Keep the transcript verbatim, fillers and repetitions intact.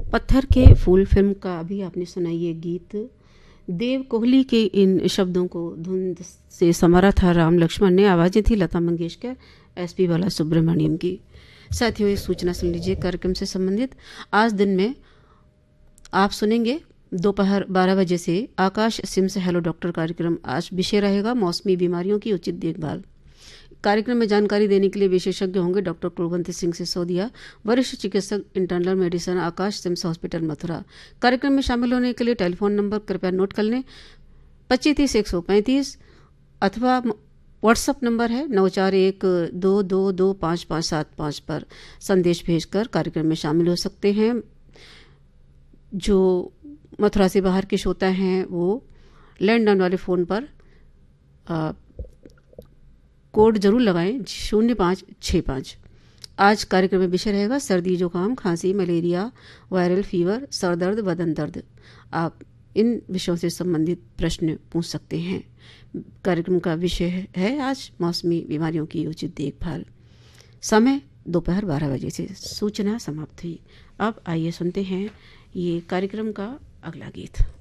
पत्थर के फूल फिल्म का अभी आपने सुना ये गीत। देव कोहली के इन शब्दों को धुंध से संवारा था राम लक्ष्मण ने। आवाज़ें थी लता मंगेशकर, एसपी बाला सुब्रमण्यम की। साथियों, ये सूचना सुन लीजिए कार्यक्रम से संबंधित। आज दिन में आप सुनेंगे दोपहर बारह बजे से आकाश सिम से हेलो डॉक्टर कार्यक्रम। आज विषय रहेगा मौसमी बीमारियों की उचित देखभाल। कार्यक्रम में जानकारी देने के लिए विशेषज्ञ होंगे डॉक्टर कुलवंत सिंह सिसोदिया, वरिष्ठ चिकित्सक इंटरनल मेडिसिन, आकाश सिम्स हॉस्पिटल मथुरा। कार्यक्रम में शामिल होने के लिए टेलीफोन नंबर कृपया नोट कर लें, पच्चीस तीस एक सौ पैंतीस, अथवा व्हाट्सअप नंबर है नौ चार एक दो दो दो पाँच पाँच सात पाँच पर संदेश भेजकर कार्यक्रम में शामिल हो सकते हैं। जो मथुरा से बाहर के श्रोता हैं वो लैंडलाइन वाले फ़ोन पर आ, कोड जरूर लगाएं शून्य पाँच छः पाँच। आज कार्यक्रम में विषय रहेगा सर्दी, जुकाम, खांसी, मलेरिया, वायरल फीवर, सर दर्द, बदन दर्द। आप इन विषयों से संबंधित प्रश्न पूछ सकते हैं। कार्यक्रम का विषय है आज मौसमी बीमारियों की उचित देखभाल। समय दोपहर बारह बजे से। सूचना समाप्त हुई। अब आइए सुनते हैं ये कार्यक्रम का अगला गीत।